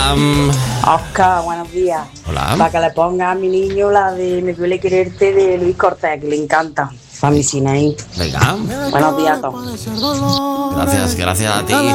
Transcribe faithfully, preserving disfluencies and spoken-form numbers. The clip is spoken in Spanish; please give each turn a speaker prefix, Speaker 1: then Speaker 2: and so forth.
Speaker 1: Hola.
Speaker 2: Oscar, buenos días.
Speaker 1: Hola.
Speaker 2: Para que le ponga a mi niño la de Me duele quererte de Luis Cortés, que le encanta. Para mi Sinaí.
Speaker 1: Venga.
Speaker 2: Buenos días a todos.
Speaker 1: Gracias, gracias a ti.